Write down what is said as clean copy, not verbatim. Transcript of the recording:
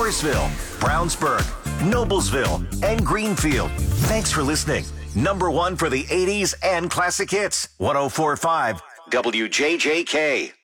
Morrisville, Brownsburg, Noblesville, and Greenfield. Thanks for listening. Number one for the 80s and classic hits. 104.5 WJJK.